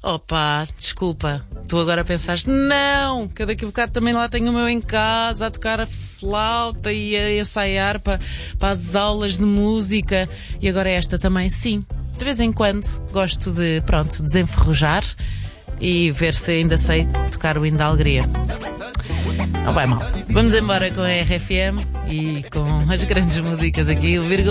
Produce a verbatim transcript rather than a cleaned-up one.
Opa, desculpa. Tu agora pensaste, não, que daqui a bocado também lá tenho o meu em casa a tocar a flauta e a ensaiar para, para as aulas de música. E agora esta também, sim. De vez em quando gosto de, pronto, desenferrujar e ver se ainda sei tocar o hino da alegria. Não vai mal. Vamos embora com a R F M e com as grandes músicas aqui, o vírgula